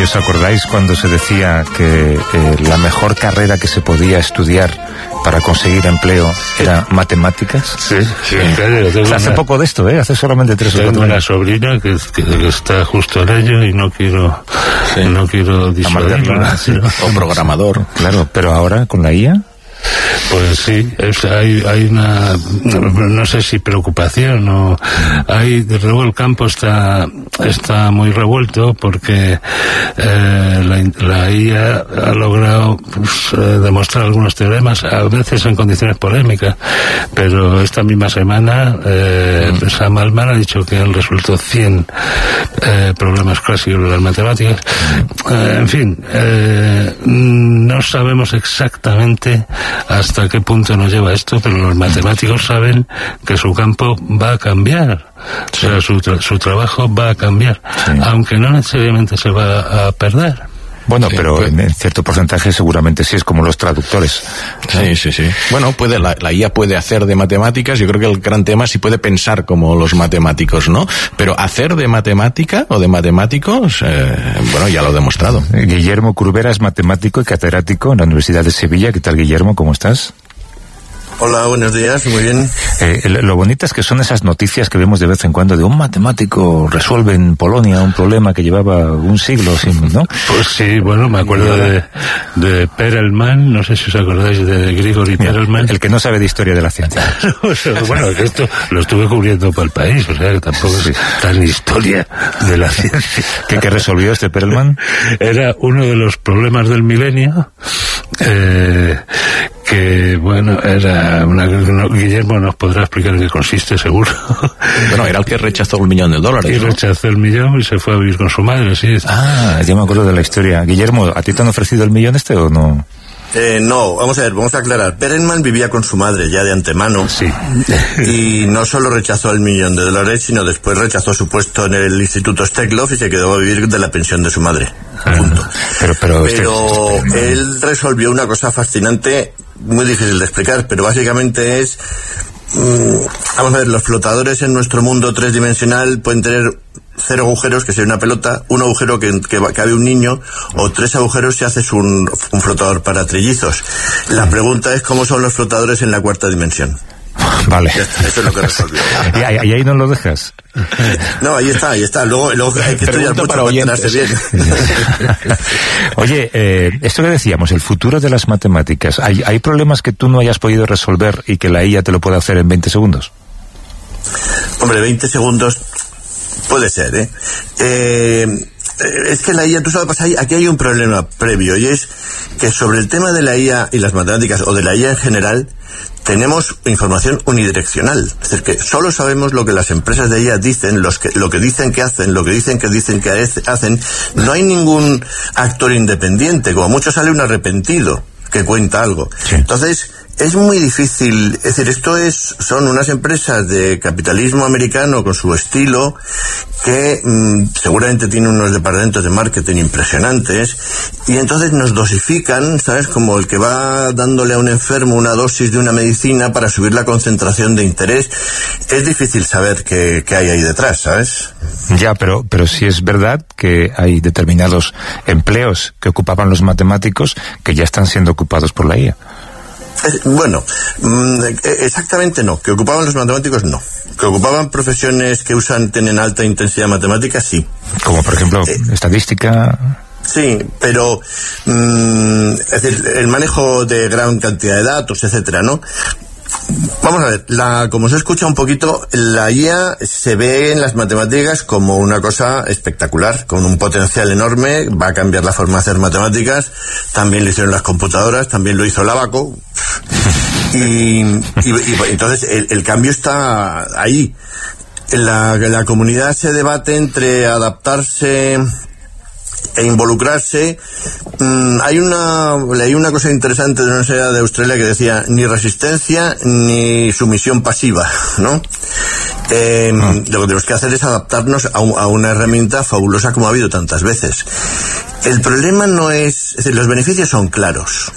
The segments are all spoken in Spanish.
¿os acordáis cuando se decía que la mejor carrera que se podía estudiar para conseguir empleo era matemáticas? Sí, claro. Hace poco de esto, hace solamente 3 o 4 años. Tengo una sobrina que está justo en ello y no quiero disuadirla. Sí. O programador. Claro, pero ahora con la IA... Pues sí, hay una, no sé si preocupación o desde luego el campo está muy revuelto porque la IA ha logrado demostrar algunos teoremas, a veces en condiciones polémicas, pero esta misma semana Sam Altman ha dicho que han resuelto 100 problemas clásicos de las matemáticas. En fin, no sabemos exactamente hasta qué punto nos lleva esto, pero los matemáticos saben que su campo va a cambiar. O sea, su trabajo va a cambiar, aunque no necesariamente se va a perder. Bueno, sí, pero en cierto porcentaje seguramente sí, es como los traductores. Sí. Bueno, la IA puede hacer de matemáticas, yo creo que el gran tema es si puede pensar como los matemáticos, ¿no? Pero hacer de matemática o de matemáticos, bueno, ya lo he demostrado. Guillermo Curbera es matemático y catedrático en la Universidad de Sevilla. ¿Qué tal, Guillermo? ¿Cómo estás? Hola, buenos días, muy bien. Lo bonito es que son esas noticias que vemos de vez en cuando de un matemático resuelve en Polonia un problema que llevaba un siglo, ¿no? Pues sí, bueno, me acuerdo de Perelman, no sé si os acordáis de Grigori Perelman. El que no sabe de historia de la ciencia. Bueno, esto lo estuve cubriendo para el país, o sea que tampoco es tan historia de la ciencia. ¿Qué resolvió este Perelman? Era uno de los problemas del milenio, que bueno, era Guillermo nos podrá explicar en qué consiste, seguro. Bueno, era el que rechazó $1 millón. Y ¿no? rechazó el millón y se fue a vivir con su madre, sí. Ya me acuerdo de la historia. Guillermo, ¿a ti te han ofrecido el millón o no? No, vamos a aclarar. Perelman vivía con su madre ya de antemano. Sí. Y no solo rechazó el $1 millón, sino después rechazó su puesto en el Instituto Steklov y se quedó a vivir de la pensión de su madre. Punto. Pero él resolvió una cosa fascinante, muy difícil de explicar, pero básicamente es... vamos a ver, los flotadores en nuestro mundo tridimensional pueden tener 0 agujeros, que sería una pelota, un agujero que cabe un niño, o 3 agujeros si haces un flotador para trillizos. La pregunta es cómo son los flotadores en la 4ª dimensión. Vale. Eso es lo que resolvió. ¿Y ahí no lo dejas? No, ahí está. Luego hay que estudiar mucho para enterarse bien. Oye, esto que decíamos, el futuro de las matemáticas, ¿hay problemas que tú no hayas podido resolver y que la IA te lo pueda hacer en 20 segundos? Hombre, 20 segundos puede ser, es que la IA, tú sabes, aquí hay un problema previo, y es que sobre el tema de la IA y las matemáticas, o de la IA en general, tenemos información unidireccional. Es decir, que solo sabemos lo que las empresas de IA dicen, lo que dicen que hacen, lo que dicen que hacen. No hay ningún actor independiente, como mucho sale un arrepentido que cuenta algo. Sí. Entonces, es muy difícil, es decir, son unas empresas de capitalismo americano con su estilo que seguramente tienen unos departamentos de marketing impresionantes, y entonces nos dosifican, ¿sabes? Como el que va dándole a un enfermo una dosis de una medicina para subir la concentración de interés. Es difícil saber qué hay ahí detrás, ¿sabes? Ya, pero sí es verdad que hay determinados empleos que ocupaban los matemáticos que ya están siendo ocupados por la IA. Bueno, exactamente no. Que ocupaban los matemáticos, no. Que ocupaban profesiones que tienen alta intensidad matemática, sí. Como por ejemplo estadística. Sí, pero es decir, el manejo de gran cantidad de datos, etcétera, ¿no? Vamos a ver, como se escucha un poquito, la IA se ve en las matemáticas como una cosa espectacular, con un potencial enorme, va a cambiar la forma de hacer matemáticas, también lo hicieron las computadoras, también lo hizo el ábaco, y entonces el cambio está ahí. En la comunidad se debate entre adaptarse e involucrarse. Leí una cosa interesante de una universidad de Australia que decía ni resistencia ni sumisión pasiva, ¿no? Lo que tenemos que hacer es adaptarnos a una herramienta fabulosa como ha habido tantas veces. El problema no es decir, los beneficios son claros.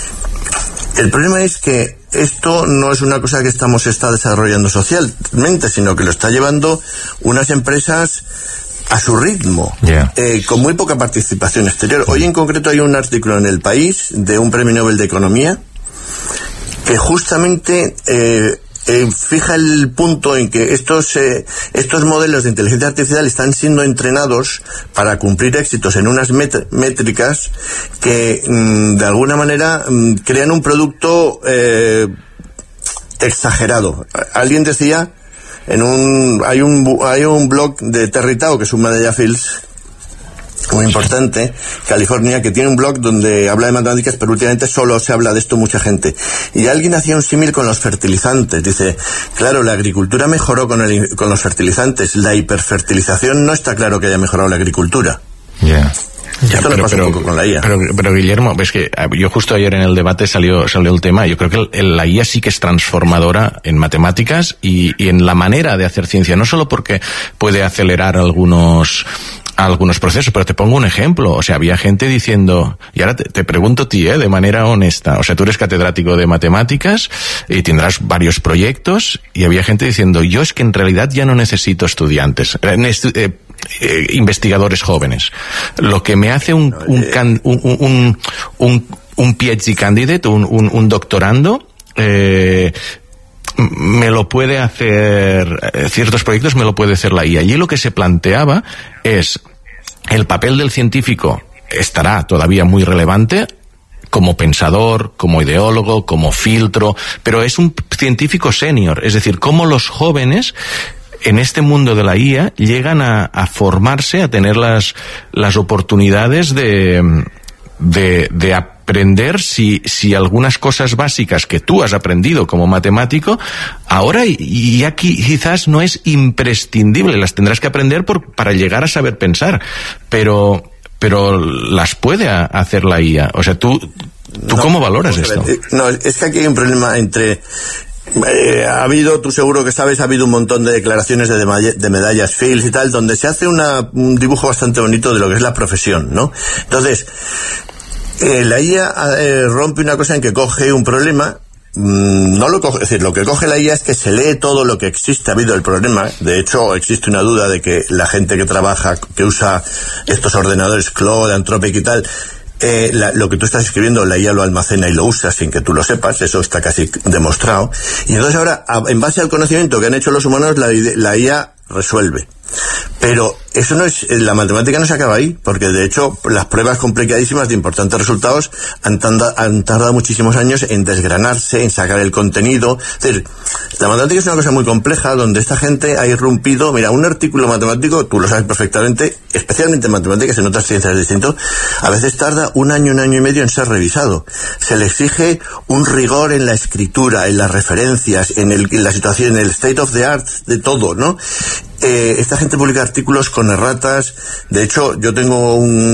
El problema es que esto no es una cosa que está desarrollando socialmente, sino que lo está llevando unas empresas a su ritmo, con muy poca participación exterior. Hoy en concreto hay un artículo en El País de un premio Nobel de Economía que justamente fija el punto en que estos modelos de inteligencia artificial están siendo entrenados para cumplir éxitos en unas métricas que de alguna manera crean un producto exagerado. Alguien decía hay un blog de Terry Tao, que es un Medalla Fields muy importante, California, que tiene un blog donde habla de matemáticas, pero últimamente solo se habla de esto mucha gente. Y alguien hacía un símil con los fertilizantes. Dice, claro, la agricultura mejoró con los fertilizantes. La hiperfertilización no está claro que haya mejorado la agricultura. Esto pero, pasa un poco con la IA. Pero Guillermo, ves que yo justo ayer en el debate salió el tema. Yo creo que la IA sí que es transformadora en matemáticas y en la manera de hacer ciencia, no solo porque puede acelerar algunos procesos, pero te pongo un ejemplo. O sea, había gente diciendo, y ahora te pregunto a ti, de manera honesta, o sea, tú eres catedrático de matemáticas y tendrás varios proyectos, y había gente diciendo, yo es que en realidad ya no necesito estudiantes, investigadores jóvenes. Lo que me hace un PhD candidate, un doctorando, me lo puede hacer, ciertos proyectos me lo puede hacer la IA. Allí lo que se planteaba es, el papel del científico estará todavía muy relevante, como pensador, como ideólogo, como filtro, pero es un científico senior, es decir, cómo los jóvenes en este mundo de la IA llegan a formarse, a tener las oportunidades de aprender si algunas cosas básicas que tú has aprendido como matemático, ahora y aquí quizás no es imprescindible, las tendrás que aprender para llegar a saber pensar, pero las puede hacer la IA. O sea, ¿tú cómo valoras esto? No, es que aquí hay un problema entre... tú seguro que sabes, ha habido un montón de declaraciones de medallas Fields y tal, donde se hace un dibujo bastante bonito de lo que es la profesión, ¿no? Entonces, la IA rompe una cosa en que coge un problema, no lo coge, es decir, lo que coge la IA es que se lee todo lo que existe, ha habido el problema. De hecho, existe una duda de que la gente que trabaja, que usa estos ordenadores Claude, Anthropic y tal, lo que tú estás escribiendo, la IA lo almacena y lo usa sin que tú lo sepas, eso está casi demostrado. Y entonces ahora, en base al conocimiento que han hecho los humanos, la IA resuelve. Pero eso no es, la matemática no se acaba ahí, porque de hecho las pruebas complicadísimas de importantes resultados han tardado muchísimos años en desgranarse, en sacar el contenido. Es decir, la matemática es una cosa muy compleja donde esta gente ha irrumpido. Mira, un artículo matemático, tú lo sabes perfectamente, especialmente en matemáticas, en otras ciencias es distinto, a veces tarda un año y medio en ser revisado. Se le exige un rigor en la escritura, en las referencias, en la situación, en el state of the art de todo, ¿no? Esta gente publica artículos con erratas. De hecho, yo tengo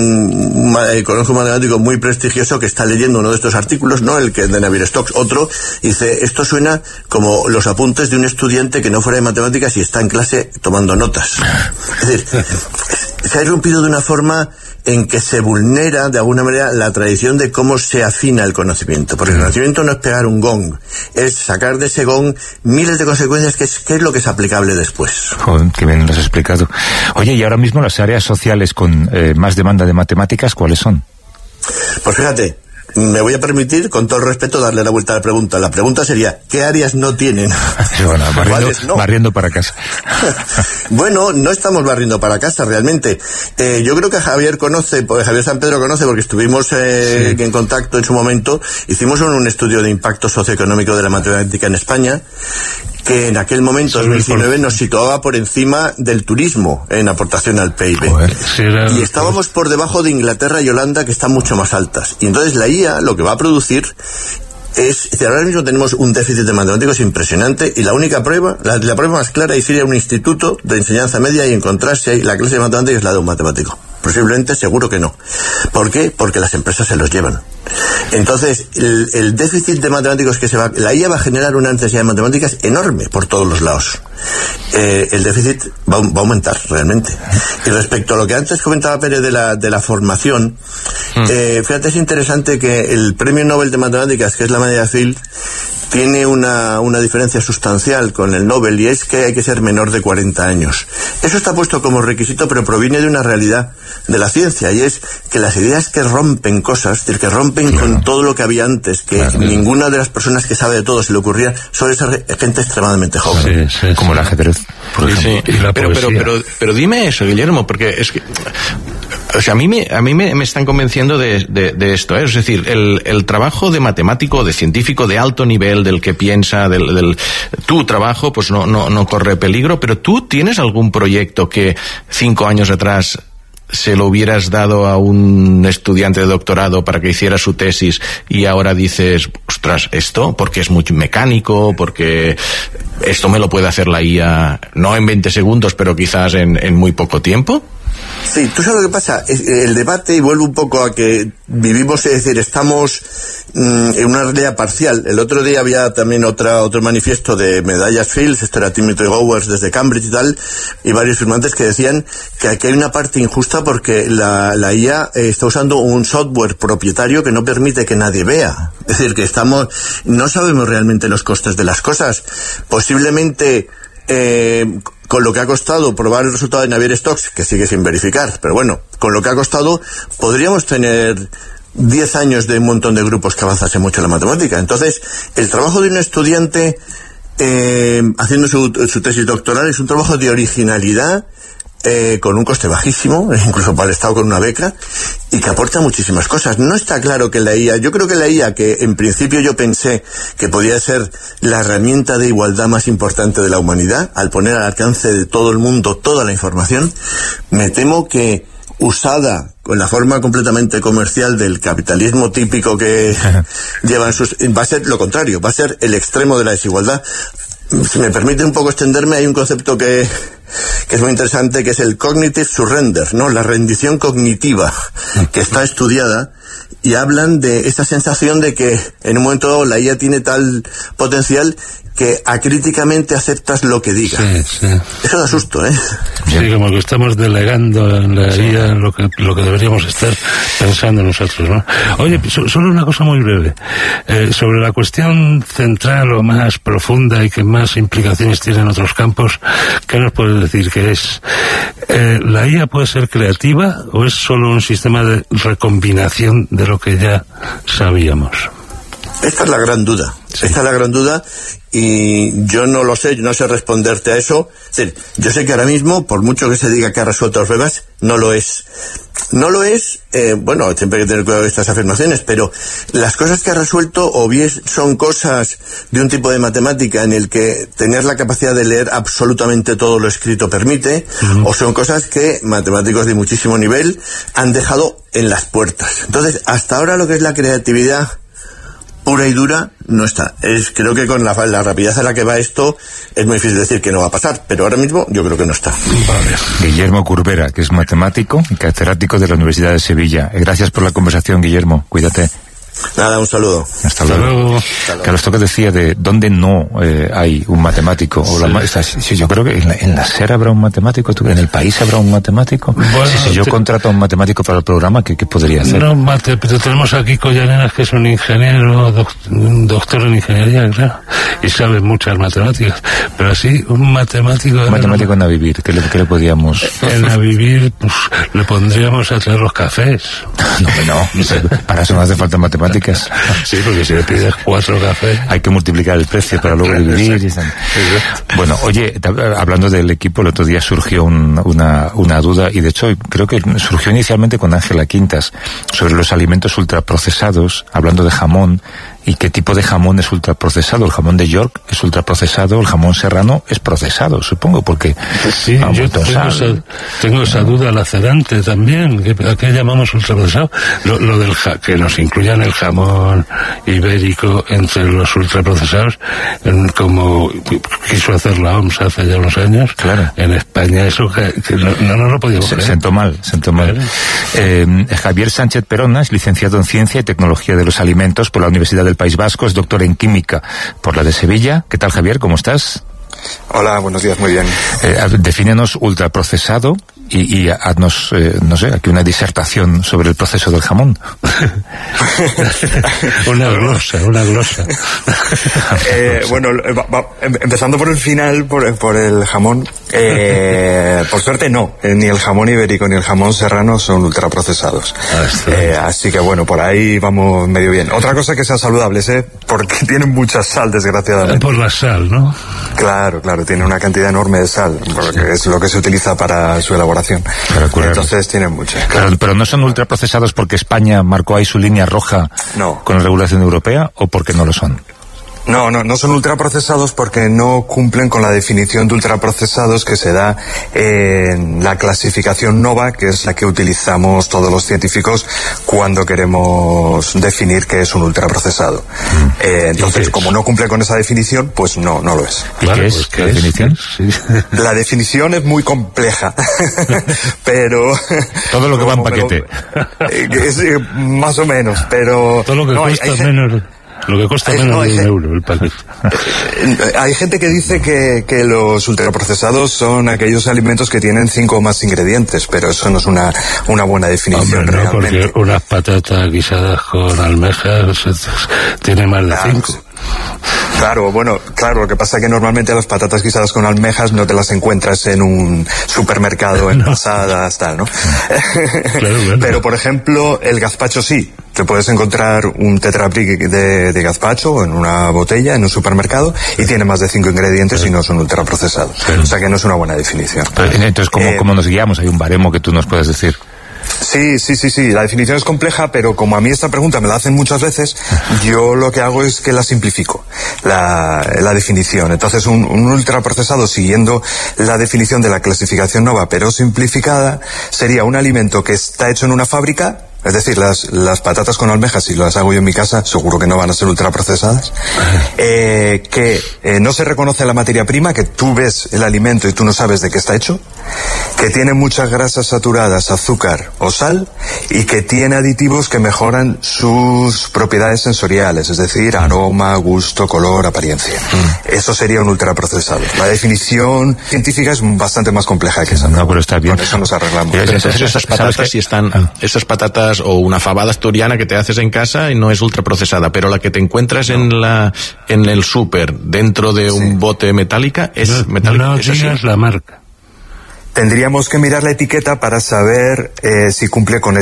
conozco un matemático muy prestigioso que está leyendo uno de estos artículos, no el que de Navier-Stokes, otro, y dice, esto suena como los apuntes de un estudiante que no fuera de matemáticas y está en clase tomando notas. Es decir, se ha irrumpido de una forma en que se vulnera de alguna manera la tradición de cómo se afina el conocimiento, porque el conocimiento no es pegar un gong, es sacar de ese gong miles de consecuencias, que es lo que es aplicable después. Joder, qué bien lo has explicado. Oye, y ahora mismo las áreas sociales con más demanda de matemáticas, ¿cuáles son? Pues fíjate, me voy a permitir, con todo el respeto, darle la vuelta a la pregunta. La pregunta sería, ¿qué áreas no tienen? Bueno, barriendo para casa. Bueno, no estamos barriendo para casa, realmente. Yo creo que Javier San Pedro conoce, porque estuvimos en contacto en su momento. Hicimos un estudio de impacto socioeconómico de la matemática en España, que en aquel momento, 2019, nos situaba por encima del turismo en aportación al PIB. Y estábamos por debajo de Inglaterra y Holanda, que están mucho más altas. Y entonces la IA lo que va a producir es, ahora mismo tenemos un déficit de matemáticos impresionante, y la única prueba, la prueba más clara, es ir a un instituto de enseñanza media y encontrarse ahí la clase de matemáticas es la de un matemático. Posiblemente, seguro que no. ¿Por qué? Porque las empresas se los llevan. Entonces, el déficit de matemáticos la IA va a generar una necesidad de matemáticas enorme por todos los lados. El déficit va a aumentar realmente. Y respecto a lo que antes comentaba Pérez de la formación, fíjate, es interesante que el premio Nobel de Matemáticas, que es la medalla Fields, tiene una diferencia sustancial con el Nobel, y es que hay que ser menor de 40 años. Eso está puesto como requisito, pero proviene de una realidad de la ciencia, y es que las ideas que rompen cosas, es decir, que rompen con todo lo que había antes, que ninguna de las personas que sabe de todo se le ocurría, suele ser gente extremadamente joven. Como el ajedrez, por ejemplo. Y la poesía. Pero dime eso, Guillermo, porque es que... O sea, a mí me están convenciendo de esto, ¿eh? Es decir, el trabajo de matemático, de científico de alto nivel, del que piensa, tu trabajo, pues no corre peligro, pero ¿tú tienes algún proyecto que 5 años atrás se lo hubieras dado a un estudiante de doctorado para que hiciera su tesis y ahora dices, ostras, esto, porque es muy mecánico, porque esto me lo puede hacer la IA, no en 20 segundos, pero quizás en muy poco tiempo? Sí, tú sabes lo que pasa, el debate, y vuelvo un poco a que vivimos, es decir, estamos en una realidad parcial. El otro día había también otro manifiesto de medallas Fields, esto era Timothy Gowers desde Cambridge y tal, y varios firmantes que decían que aquí hay una parte injusta porque la IA está usando un software propietario que no permite que nadie vea. Es decir, que no sabemos realmente los costes de las cosas. Posiblemente con lo que ha costado probar el resultado de Navier-Stokes, que sigue sin verificar, pero bueno, con lo que ha costado, podríamos tener 10 años de un montón de grupos que avanzase mucho en la matemática. Entonces, el trabajo de un estudiante haciendo su tesis doctoral es un trabajo de originalidad, con un coste bajísimo, incluso para el Estado con una beca, y que aporta muchísimas cosas. No está claro que la IA, yo creo que la IA, que en principio yo pensé que podía ser la herramienta de igualdad más importante de la humanidad, al poner al alcance de todo el mundo toda la información, me temo que usada con la forma completamente comercial del capitalismo típico que llevan va a ser lo contrario, va a ser el extremo de la desigualdad. Si me permite un poco extenderme, hay un concepto que es muy interesante, que es el cognitive surrender, ¿no? La rendición cognitiva, que está estudiada, y hablan de esa sensación de que en un momento dado la IA tiene tal potencial que acríticamente aceptas lo que diga. Sí. Eso da susto, ¿eh? Sí, como que estamos delegando en la IA lo que deberíamos estar pensando nosotros, ¿no? Oye, solo una cosa muy breve. Sobre la cuestión central o más profunda y que más implicaciones tiene en otros campos, ¿qué nos puedes decir? ¿Que es la IA puede ser creativa o es solo un sistema de recombinación de lo que ya sabíamos? Esta es la gran duda. Sí. Esta es la gran duda, y yo no lo sé, yo no sé responderte a eso. Es decir, yo sé que ahora mismo, por mucho que se diga que ha resuelto los problemas, no lo es. No lo es, bueno, siempre hay que tener cuidado de estas afirmaciones, pero las cosas que ha resuelto o bien son cosas de un tipo de matemática en el que tener la capacidad de leer absolutamente todo lo escrito permite, o son cosas que matemáticos de muchísimo nivel han dejado en las puertas. Entonces, hasta ahora lo que es la creatividad pura y dura no está. Creo que con la rapidez a la que va esto es muy difícil decir que no va a pasar, pero ahora mismo yo creo que no está. Vale. Guillermo Curbera, que es matemático y catedrático de la Universidad de Sevilla. Gracias por la conversación, Guillermo. Cuídate. Nada, un saludo. Hasta luego. Carlos Toque decía de dónde no hay un matemático. Sí, yo creo que en la SER habrá un matemático, en el país habrá un matemático. Bueno, si yo contrato a un matemático para el programa, ¿qué podría hacer? No, pero tenemos aquí Collanenas, que es un ingeniero, un doctor en ingeniería, claro, y sabe muchas matemáticas. Pero así, un matemático... Un matemático en Avivir, ¿qué le podíamos...? En Avivir, pues, le pondríamos a traer los cafés. No, para eso no hace falta matemáticas. Sí, porque si le pides 4 cafés... Hay que multiplicar el precio para luego dividir. Bueno, oye, hablando del equipo, el otro día surgió una duda, y de hecho creo que surgió inicialmente con Ángela Quintas, sobre los alimentos ultraprocesados, hablando de jamón, y qué tipo de jamón es ultraprocesado. El jamón de York es ultraprocesado, el jamón serrano es procesado, supongo, porque... Sí, yo tengo esa duda lacerante también, ¿a qué llamamos ultraprocesado? Lo del que nos incluyan el jamón ibérico entre los ultraprocesados, como quiso hacer la OMS hace ya unos años. Claro. En España eso que no lo podíamos creer. Sentó mal. Javier Sánchez Perona es licenciado en Ciencia y Tecnología de los Alimentos por la Universidad del País Vasco, es doctor en Química por la de Sevilla. ¿Qué tal, Javier? ¿Cómo estás? Hola, buenos días, muy bien. Defínenos ultraprocesado y haznos, no sé, aquí una disertación sobre el proceso del jamón. Una glosa. Bueno, empezando por el final, por el jamón, por suerte no, ni el jamón ibérico ni el jamón serrano son ultraprocesados. Así que bueno, por ahí vamos medio bien. Otra cosa que sean saludables, porque tienen mucha sal, desgraciadamente. Por la sal, ¿no? Claro, tiene una cantidad enorme de sal, porque es lo que se utiliza para su elaboración. Entonces tienen mucha. Claro. Pero no son ultraprocesados porque España marcó ahí su línea roja con la regulación europea, o porque no lo son. No son ultraprocesados porque no cumplen con la definición de ultraprocesados que se da en la clasificación NOVA, que es la que utilizamos todos los científicos cuando queremos definir qué es un ultraprocesado. Entonces, como no cumple con esa definición, pues no lo es. Claro, ¿qué es la definición? Sí. La definición es muy compleja, pero... Todo lo que va en paquete. Más o menos, pero... Todo lo que cuesta menos... Lo que cuesta menos de €1 el paquete. Hay gente que dice que los ultraprocesados son aquellos alimentos que tienen 5 o más ingredientes, pero eso no es una buena definición. Hombre, no, realmente. Porque unas patatas guisadas con almejas tiene más de 5. Claro, lo que pasa es que normalmente las patatas guisadas con almejas no te las encuentras en un supermercado envasadas, tal, ¿no? Claro. Pero, por ejemplo, el gazpacho sí. Te puedes encontrar un Tetra Pak de gazpacho en una botella, en un supermercado, y tiene más de 5 ingredientes y no son ultraprocesados. O sea que no es una buena definición. Entonces, ¿cómo nos guiamos? ¿Hay un baremo que tú nos puedes decir? Sí. La definición es compleja, pero como a mí esta pregunta me la hacen muchas veces, yo lo que hago es que la simplifico, la definición. Entonces, un ultraprocesado, siguiendo la definición de la clasificación NOVA, pero simplificada, sería un alimento que está hecho en una fábrica. Es decir, las patatas con almejas, si las hago yo en mi casa, seguro que no van a ser ultraprocesadas. Que no se reconoce la materia prima, que tú ves el alimento y tú no sabes de qué está hecho. Que tiene muchas grasas saturadas, azúcar o sal. Y que tiene aditivos que mejoran sus propiedades sensoriales, es decir, aroma, gusto, color, apariencia. Eso sería un ultraprocesado. La definición científica es bastante más compleja que esa. No, pero está bien. Con eso nos arreglamos. Entonces esas patatas sí están... Esas patatas o una fabada asturiana que te haces en casa y no es ultraprocesada, pero la que te encuentras en el súper dentro de un bote metálica es metálica. No digas la marca. Tendríamos que mirar la etiqueta para saber si cumple con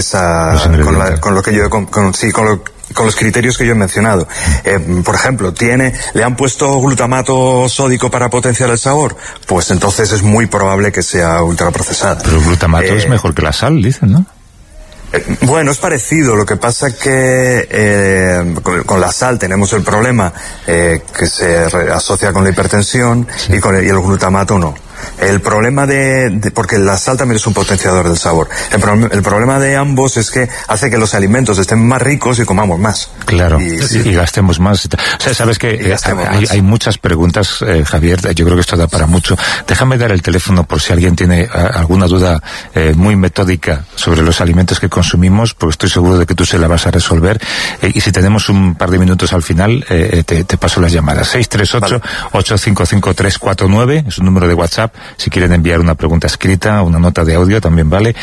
con los criterios que yo he mencionado. Por ejemplo, le han puesto glutamato sódico para potenciar el sabor, pues entonces es muy probable que sea ultraprocesada. Pero el glutamato es mejor que la sal, dicen, ¿no? Bueno, es parecido. Lo que pasa que con la sal tenemos el problema que se asocia con la hipertensión y el glutamato no. El problema porque la sal también es un potenciador del sabor. El problema de ambos es que hace que los alimentos estén más ricos y comamos más. Claro, y gastemos más. O sea, sabes que hay muchas preguntas, Javier, yo creo que esto da para mucho. Déjame dar el teléfono por si alguien tiene alguna duda muy metódica sobre los alimentos que consumimos, porque estoy seguro de que tú se la vas a resolver. Y si tenemos un par de minutos al final, te paso las llamadas. 638-855-349, es un número de WhatsApp. Si quieren enviar una pregunta escrita, una nota de audio, también vale.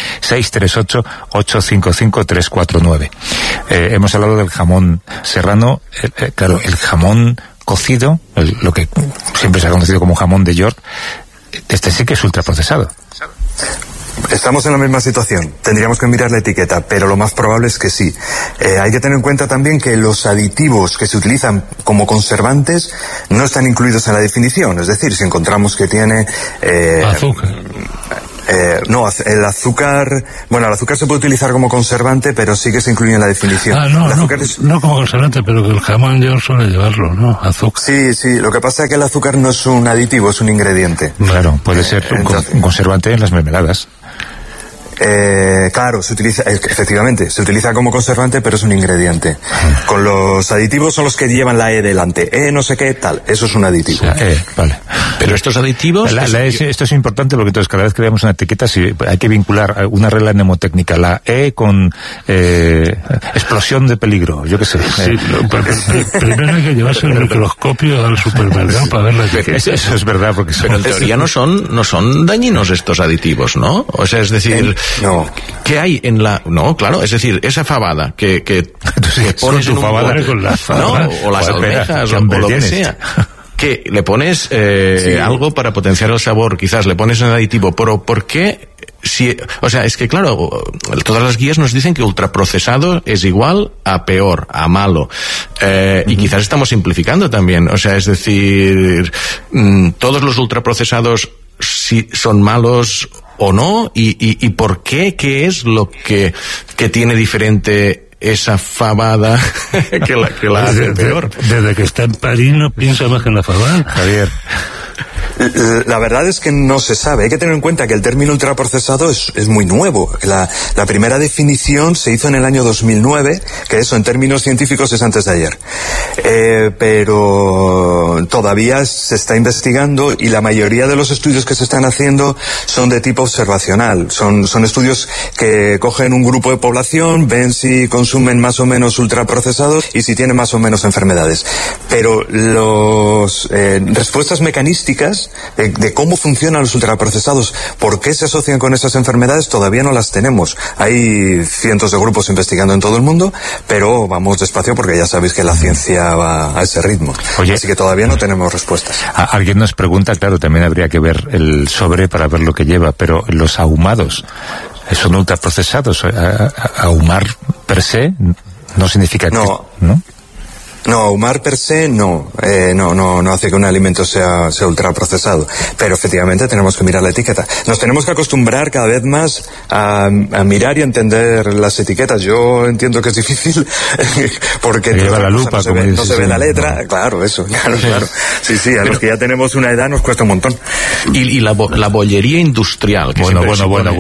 638-855-349. Hemos hablado del jamón serrano. Claro, el jamón cocido, lo que siempre se ha conocido como jamón de York, este sí que es ultraprocesado. Estamos en la misma situación. Tendríamos que mirar la etiqueta, pero lo más probable es que sí. Hay que tener en cuenta también que los aditivos que se utilizan como conservantes no están incluidos en la definición. Es decir, si encontramos que tiene... azúcar. El azúcar se puede utilizar como conservante, pero sí que se incluye en la definición. No como conservante, pero que el jamón yo suele llevarlo, ¿no? Azúcar. Sí, lo que pasa es que el azúcar no es un aditivo, es un ingrediente. Claro, puede ser un conservante en las mermeladas. Claro, efectivamente, se utiliza como conservante, pero es un ingrediente. Con los aditivos son los que llevan la E delante. No sé qué, tal. Eso es un aditivo. Vale. Pero estos aditivos... Esto es importante porque entonces cada vez que veamos una etiqueta hay que vincular una regla mnemotécnica. La E con explosión de peligro, yo qué sé. Sí, primero hay que llevarse el microscopio al supermercado para ver la etiqueta. Eso es verdad, porque pero en teoría no son dañinos estos aditivos, ¿no? O sea, es decir, no. ¿qué hay en la...? No, claro, es decir, esa fabada que pones en un fabada con la fabada, no, o las almejas, o lo que sea. Que le pones algo para potenciar el sabor, quizás le pones un aditivo, pero ¿por qué? O sea, es que claro, todas las guías nos dicen que ultraprocesado es igual a peor, a malo. Y quizás estamos simplificando también. O sea, es decir, todos los ultraprocesados son malos o no, y por qué es lo que tiene diferente esa fabada que la hace peor. Desde que está en París no piensa más que en la fabada, Javier. La verdad es que no se sabe. Hay que tener en cuenta que el término ultraprocesado es muy nuevo. La primera definición se hizo en el año 2009, que eso en términos científicos es antes de ayer. Pero todavía se está investigando y la mayoría de los estudios que se están haciendo son de tipo observacional. Son estudios que cogen un grupo de población, ven si consumen más o menos ultraprocesados y si tienen más o menos enfermedades. Pero las respuestas mecanísticas de cómo funcionan los ultraprocesados, por qué se asocian con esas enfermedades, todavía no las tenemos. Hay cientos de grupos investigando en todo el mundo, pero vamos despacio porque ya sabéis que la ciencia va a ese ritmo. Oye, así que todavía no tenemos respuestas. Alguien nos pregunta, claro, también habría que ver el sobre para ver lo que lleva, pero los ahumados son ultraprocesados. Ahumar per se no significa no. que... ¿no? No, ahumar per se no hace que un alimento sea ultraprocesado, pero efectivamente tenemos que mirar la etiqueta. Nos tenemos que acostumbrar cada vez más a mirar y entender las etiquetas. Yo entiendo que es difícil porque lleva la lupa, no se ve la letra, claro, eso, claro. Sí, a los que ya tenemos una edad nos cuesta un montón. Y la bollería industrial. Que bueno.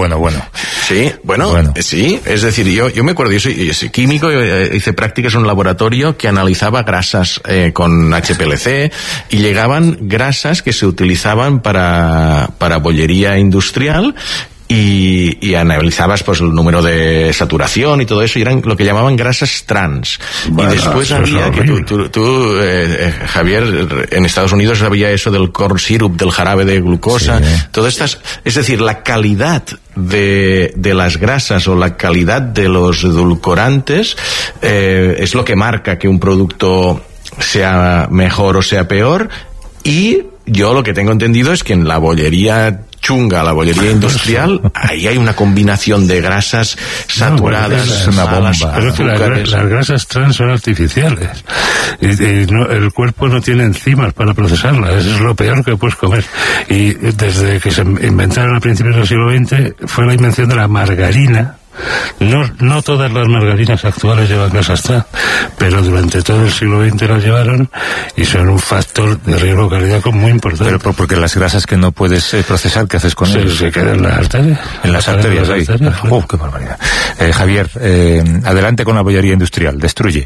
Sí, bueno, sí, es decir, yo me acuerdo, yo soy químico, hice prácticas en un laboratorio que analizaba grasas con HPLC y llegaban grasas que se utilizaban para bollería industrial y analizabas pues el número de saturación y todo eso, y eran lo que llamaban grasas trans. Bueno, y después había que tú Javier, en Estados Unidos había eso del corn syrup, del jarabe de glucosa, sí. Todas estas, es decir, la calidad de las grasas o la calidad de los edulcorantes es lo que marca que un producto sea mejor o sea peor. Y yo lo que tengo entendido es que en la bollería chunga, la bollería industrial, ahí hay una combinación de grasas saturadas, es una bomba. Pero es que las grasas trans son artificiales y el cuerpo no tiene enzimas para procesarlas. Eso es lo peor que puedes comer. Y desde que se inventaron a principios del siglo XX fue la invención de la margarina. No todas las margarinas actuales llevan grasas trans, pero durante todo el siglo XX las llevaron y son un factor de riesgo cardíaco muy importante. Pero porque las grasas que no puedes procesar, ¿qué haces con ellas? Se quedan en las arterias. En las arterias, ahí. ¡Qué barbaridad! Javier, adelante con la bollería industrial. Destruye.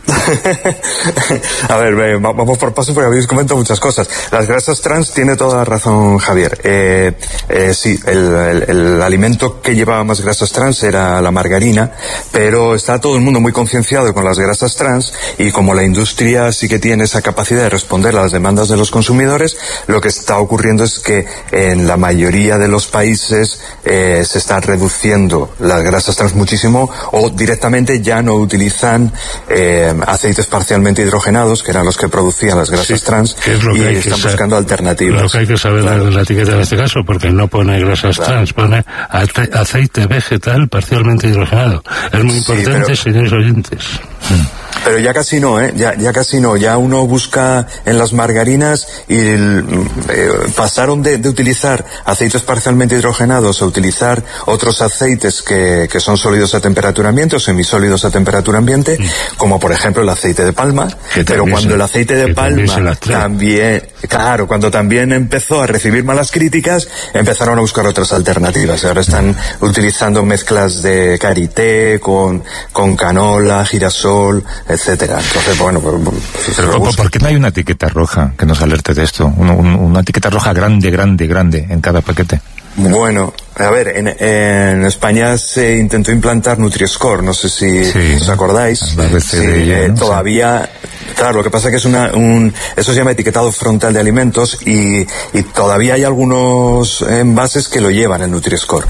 A ver, vamos por paso porque habéis comentado muchas cosas. Las grasas trans, tiene toda la razón Javier. Sí, el alimento que llevaba más grasas trans era la margarina, pero está todo el mundo muy concienciado con las grasas trans, y como la industria sí que tiene esa capacidad de responder a las demandas de los consumidores, lo que está ocurriendo es que en la mayoría de los países se están reduciendo las grasas trans muchísimo, o directamente ya no utilizan aceites parcialmente hidrogenados, que eran los que producían las grasas trans, y están buscando alternativas. Lo que hay que saber de la etiqueta en este caso, porque no pone grasas trans, pone aceite vegetal parcialmente hidrogenado. Es muy importante, señores oyentes. Pero ya casi no, ya casi no. Ya uno busca en las margarinas y pasaron de utilizar aceites parcialmente hidrogenados a utilizar otros aceites que son sólidos a temperatura ambiente o semisólidos a temperatura ambiente, como por ejemplo el aceite de palma. Pero cuando el aceite de palma también, claro, cuando también empezó a recibir malas críticas, empezaron a buscar otras alternativas. Ahora están utilizando mezclas de karité con canola, girasol, etcétera. Entonces, bueno, pero ¿por qué no hay una etiqueta roja que nos alerte de esto? Una etiqueta roja grande en cada paquete. Bueno, a ver, en España se intentó implantar Nutri-Score, no sé si os acordáis. Todavía, claro, lo que pasa es que eso se llama etiquetado frontal de alimentos y todavía hay algunos envases que lo llevan el Nutri-Score.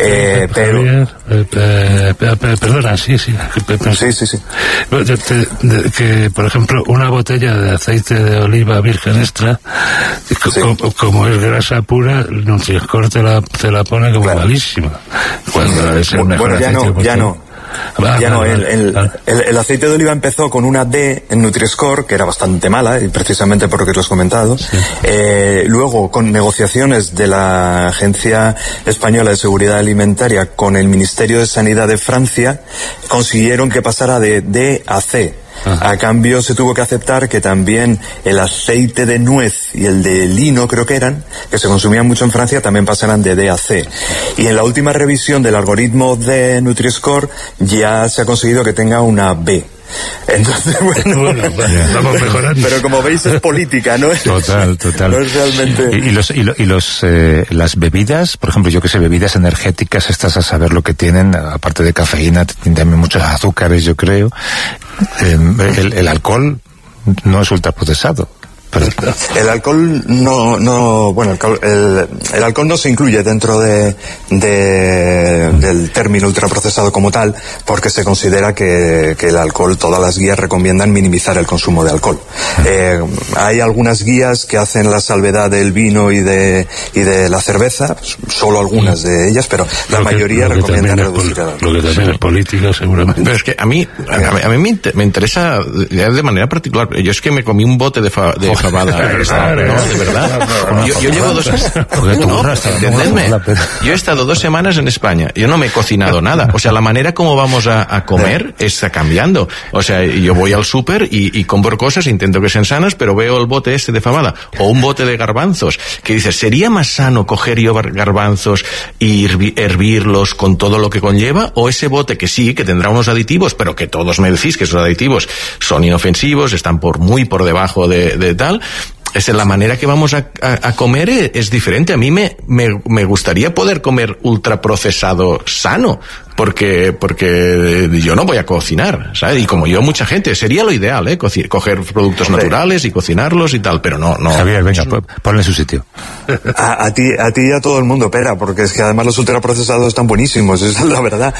Perdona, sí. Sí. Que, por ejemplo, una botella de aceite de oliva virgen extra, como es grasa pura, el Nutri-Score te la pone como malísima. Cuando es el mejor aceite, ya no. El aceite de oliva empezó con una D en Nutri-Score, que era bastante mala, y precisamente por lo que tú has comentado. Sí. Luego, con negociaciones de la Agencia Española de Seguridad Alimentaria con el Ministerio de Sanidad de Francia, consiguieron que pasara de D a C. A cambio se tuvo que aceptar que también el aceite de nuez y el de lino, creo que se consumían mucho en Francia, también pasaran de D a C. Y en la última revisión del algoritmo de Nutri-Score ya se ha conseguido que tenga una B. Entonces, bueno, vamos mejorando. Pero como veis es política, ¿no? Total. No es realmente. Las bebidas, por ejemplo, yo que sé, bebidas energéticas, estas a saber lo que tienen, aparte de cafeína, tienen también muchos azúcares, yo creo. El alcohol no es ultraprocesado. Pero el alcohol el alcohol no se incluye dentro del término ultraprocesado como tal, porque se considera que el alcohol, todas las guías recomiendan minimizar el consumo de alcohol. Hay algunas guías que hacen la salvedad del vino y de la cerveza, solo algunas de ellas, pero la mayoría recomiendan reducir el alcohol. Lo que también es política, seguramente. Pero es que a mí me interesa de manera particular. Yo es que me comí un bote de fabada, no, de verdad. Yo llevo 2 entendedme. Yo he estado 2 semanas en España. Yo no me he cocinado nada. O sea, la manera como vamos a comer está cambiando. O sea, yo voy al súper y compro cosas, intento que sean sanas, pero veo el bote de fabada o un bote de garbanzos que dices, ¿sería más sano coger yo garbanzos y hervirlos con todo lo que conlleva? O ese bote que sí, que tendrá unos aditivos, pero que todos me decís que esos aditivos son inofensivos, están muy por debajo de tal. Es la manera que vamos a comer es diferente. A mí me gustaría poder comer ultraprocesado sano, porque yo no voy a cocinar, ¿sabes? Y como yo, mucha gente, sería lo ideal, coger productos naturales y cocinarlos y tal, pero no. Javier, venga, ponle en su sitio. A ti y a todo el mundo, Pera, porque es que además los ultraprocesados están buenísimos, esa es la verdad.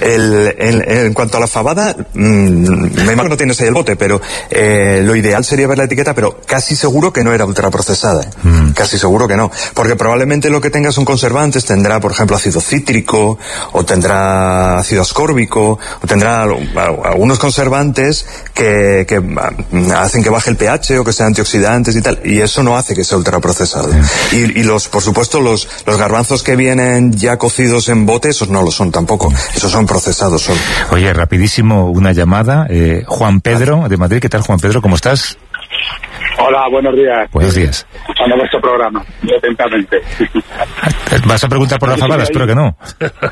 En cuanto a la fabada, me imagino que no tienes ahí el bote, pero lo ideal sería ver la etiqueta, pero casi seguro que no era ultraprocesada. Casi seguro que no. Porque probablemente lo que tenga son conservantes, tendrá, por ejemplo, ácido cítrico, o tendrá ácido ascórbico, o tendrá algunos conservantes que hacen que baje el pH o que sean antioxidantes y tal, y eso no hace que sea ultraprocesado. Y por supuesto, los garbanzos que vienen ya cocidos en bote, esos no lo son tampoco, esos son procesados solo. Oye, rapidísimo, una llamada. Juan Pedro, de Madrid. ¿Qué tal, Juan Pedro? ¿Cómo estás? Hola, buenos días. Buenos días. Escuchando vuestro programa, muy atentamente. ¿Vas a preguntar por la fabada? Espero que no.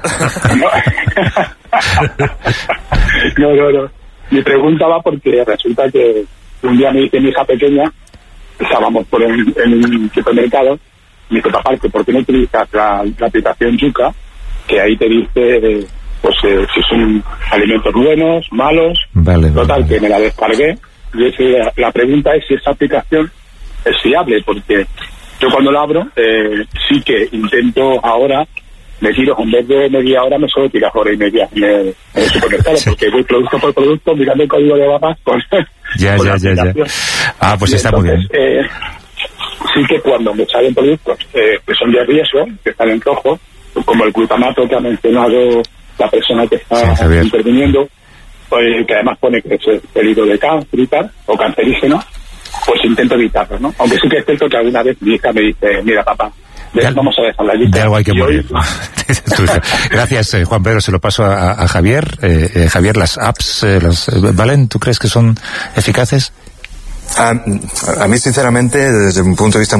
No. Mi pregunta va porque resulta que un día me dice mi hija pequeña, estábamos en un supermercado, me dice, papá, ¿por qué no utilizas la aplicación Yuka? Que ahí te dice, si son alimentos buenos, malos. Vale. Que me la descargué. Y la pregunta es si esa aplicación es fiable, porque yo cuando la abro, sí que intento ahora, me tiro, en vez de media hora, me suelo tirar hora y media en el supermercado, porque voy producto por producto, mirando el código de barras con Ya. Ah, pues está muy bien. Sí que cuando me salen productos que son de riesgo, que están en rojo, como el glutamato que ha mencionado la persona que está interviniendo, que además pone que es peligro de cáncer y tal, o cancerígeno, pues intento evitarlo, ¿no? Aunque sí que es cierto que alguna vez mi hija me dice, mira papá, vamos a dejar la lista. De algo hay que morir. Gracias, Juan Pedro. Se lo paso a Javier. Javier, las apps, ¿valen? ¿Tú crees que son eficaces? A mí, sinceramente, desde un punto de vista